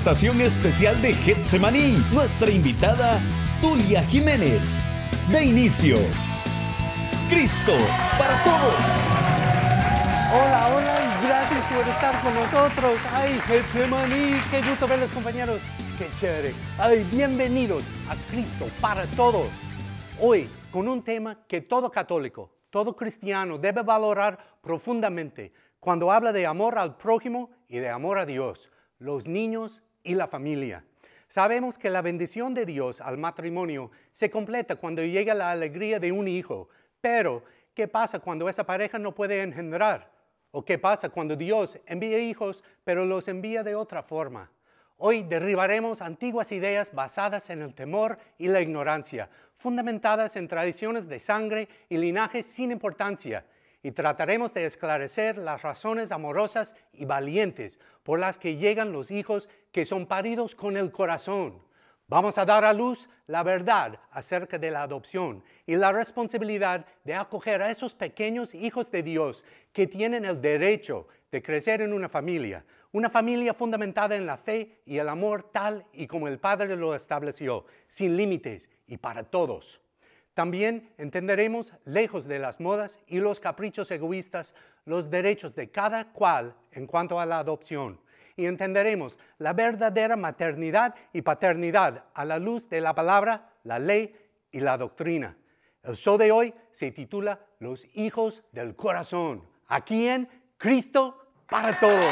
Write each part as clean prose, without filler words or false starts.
presentación especial de Getsemaní, nuestra invitada, Tulia Jiménez. De inicio, Cristo para todos. Hola, hola, y gracias por estar con nosotros. Ay, Getsemaní, qué gusto verlos, compañeros. Qué chévere. Ay, bienvenidos a Cristo para todos. Hoy, con un tema que todo católico, todo cristiano debe valorar profundamente cuando habla de amor al prójimo y de amor a Dios, los niños y la familia. Sabemos que la bendición de Dios al matrimonio se completa cuando llega la alegría de un hijo, pero ¿qué pasa cuando esa pareja no puede engendrar? ¿O qué pasa cuando Dios envía hijos, pero los envía de otra forma? Hoy derribaremos antiguas ideas basadas en el temor y la ignorancia, fundamentadas en tradiciones de sangre y linajes sin importancia, y trataremos de esclarecer las razones amorosas y valientes por las que llegan los hijos que son paridos con el corazón. Vamos a dar a luz la verdad acerca de la adopción y la responsabilidad de acoger a esos pequeños hijos de Dios que tienen el derecho de crecer en una familia fundamentada en la fe y el amor tal y como el Padre lo estableció, sin límites y para todos. También entenderemos, lejos de las modas y los caprichos egoístas, los derechos de cada cual en cuanto a la adopción. Y entenderemos la verdadera maternidad y paternidad a la luz de la palabra, la ley y la doctrina. El show de hoy se titula Los hijos del corazón. Aquí en Cristo para todos.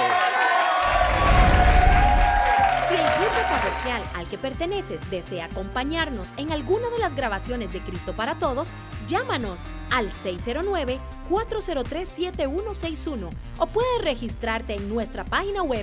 Si el grupo parroquial al que perteneces desea acompañarnos en alguna de las grabaciones de Cristo para Todos, llámanos al 609-403-7161 o puedes registrarte en nuestra página web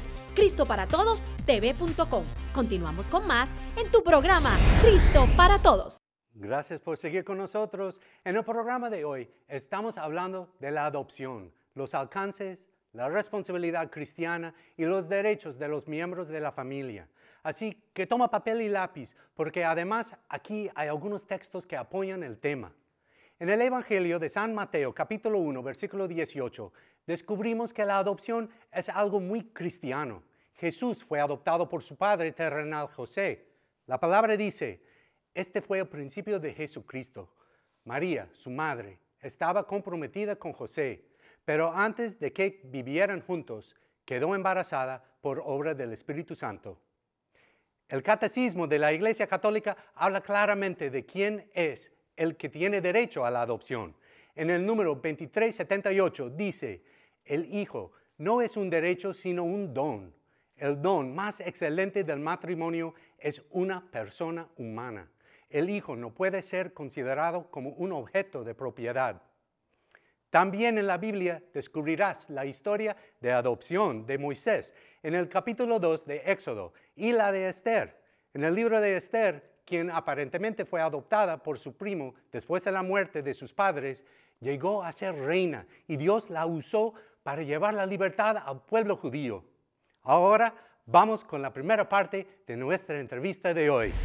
cristoparatodostv.com. Continuamos con más en tu programa Cristo para Todos. Gracias por seguir con nosotros. En el programa de hoy estamos hablando de la adopción, los alcances, la responsabilidad cristiana y los derechos de los miembros de la familia. Así que toma papel y lápiz, porque además aquí hay algunos textos que apoyan el tema. En el Evangelio de San Mateo, capítulo 1, versículo 18, descubrimos que la adopción es algo muy cristiano. Jesús fue adoptado por su padre terrenal José. La palabra dice, este fue el principio de Jesucristo. María, su madre, estaba comprometida con José, pero antes de que vivieran juntos, quedó embarazada por obra del Espíritu Santo. El Catecismo de la Iglesia Católica habla claramente de quién es el que tiene derecho a la adopción. En el número 2378 dice, el hijo no es un derecho sino un don. El don más excelente del matrimonio es una persona humana. El hijo no puede ser considerado como un objeto de propiedad. También en la Biblia descubrirás la historia de adopción de Moisés en el capítulo 2 de Éxodo y la de Esther. En el libro de Esther, quien aparentemente fue adoptada por su primo después de la muerte de sus padres, llegó a ser reina y Dios la usó para llevar la libertad al pueblo judío. Ahora vamos con la primera parte de nuestra entrevista de hoy.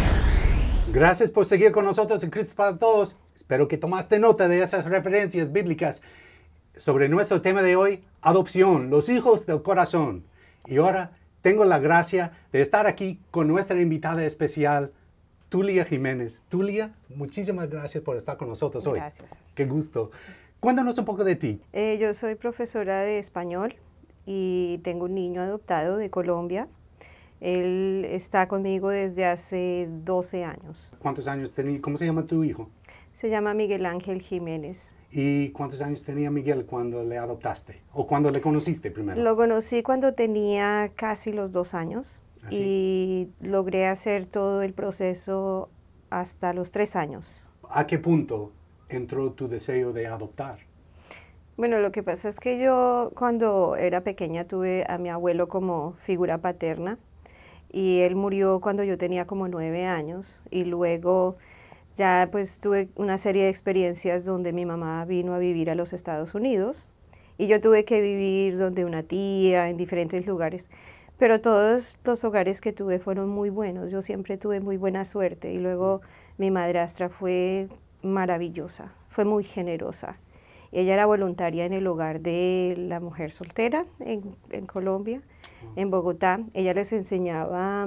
Gracias por seguir con nosotros en Cristo para Todos. Espero que tomaste nota de esas referencias bíblicas sobre nuestro tema de hoy, adopción, los hijos del corazón. Y ahora tengo la gracia de estar aquí con nuestra invitada especial, Tulia Jiménez. Tulia, muchísimas gracias por estar con nosotros hoy. Gracias. Qué gusto. Cuéntanos un poco de ti. Yo soy profesora de español y tengo un niño adoptado de Colombia. Él está conmigo desde hace 12 años. ¿Cuántos años tenía? ¿Cómo se llama tu hijo? Se llama Miguel Ángel Jiménez. ¿Y cuántos años tenía Miguel cuando le adoptaste? ¿O cuando le conociste primero? Lo conocí cuando tenía casi los 2 años. ¿Ah, sí? Y logré hacer todo el proceso hasta los 3 años. ¿A qué punto entró tu deseo de adoptar? Bueno, lo que pasa es que yo cuando era pequeña tuve a mi abuelo como figura paterna y él murió cuando yo tenía como 9 años y luego ya pues tuve una serie de experiencias donde mi mamá vino a vivir a los Estados Unidos y yo tuve que vivir donde una tía, en diferentes lugares, pero todos los hogares que tuve fueron muy buenos, yo siempre tuve muy buena suerte y luego mi madrastra fue maravillosa, fue muy generosa. Ella era voluntaria en el hogar de la mujer soltera en Colombia en Bogotá. Ella les enseñaba